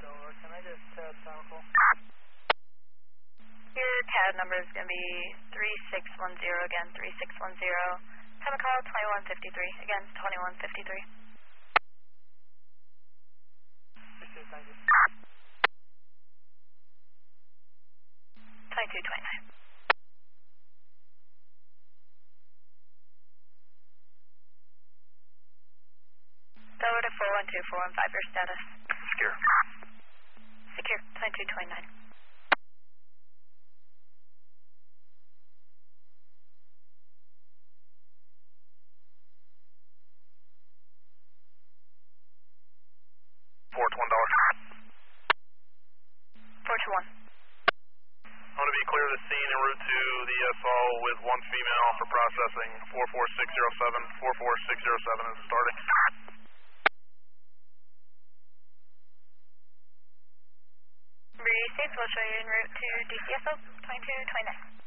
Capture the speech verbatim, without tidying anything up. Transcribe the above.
Can I get C A D sample? Your C A D number is going to be three six one zero, again, three six one zero. Chemical twenty-one fifty-three, again, twenty-one fifty-three. Appreciate it, thank you. twenty-two twenty-nine. Delaware to four one two, four one five, your status. Secure. Secure, twenty-two twenty-nine. Four to one dollar. four two one. I want to be clear of the scene en route to the S O with one female for processing. four four six zero seven, four four six zero seven is starting. Received, we'll show you en route to D C S O, twenty-two twenty-nine.